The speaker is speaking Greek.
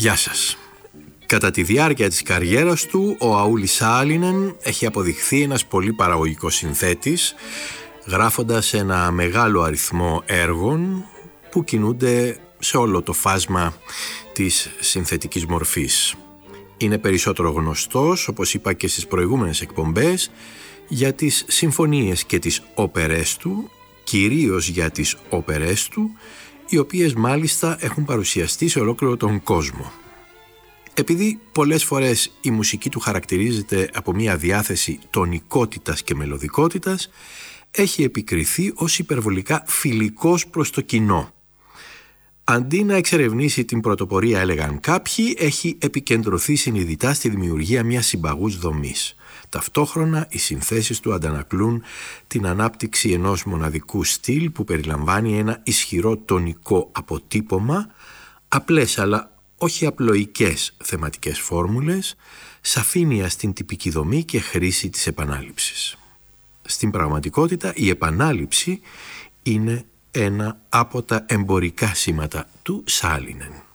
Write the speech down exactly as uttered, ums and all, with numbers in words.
Γεια σας. Κατά τη διάρκεια της καριέρας του, ο Αούλι Σάλινεν έχει αποδειχθεί ένας πολύ παραγωγικός συνθέτης, γράφοντας ένα μεγάλο αριθμό έργων που κινούνται σε όλο το φάσμα της συνθετικής μορφής. Είναι περισσότερο γνωστός, όπως είπα και στις προηγούμενες εκπομπές, για τις συμφωνίες και τις όπερές του, κυρίως για τις όπερές του, οι οποίες μάλιστα έχουν παρουσιαστεί σε ολόκληρο τον κόσμο. Επειδή πολλές φορές η μουσική του χαρακτηρίζεται από μια διάθεση τονικότητας και μελωδικότητας, έχει επικριθεί ως υπερβολικά φιλικός προς το κοινό. Αντί να εξερευνήσει την πρωτοπορία, έλεγαν κάποιοι, έχει επικεντρωθεί συνειδητά στη δημιουργία μιας συμπαγούς δομής. Ταυτόχρονα οι συνθέσεις του αντανακλούν την ανάπτυξη ενός μοναδικού στυλ που περιλαμβάνει ένα ισχυρό τονικό αποτύπωμα, απλές αλλά όχι απλοϊκές θεματικές φόρμουλες, σαφήνεια στην τυπική δομή και χρήση της επανάληψης. Στην πραγματικότητα η επανάληψη είναι ένα από τα εμπορικά σήματα του Σάλινεν.